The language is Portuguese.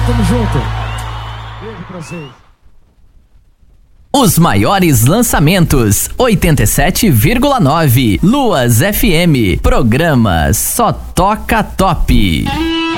tamo junto. Beijo pra vocês. Os maiores lançamentos, 87,9. Luas FM. Programa Só Toca Top.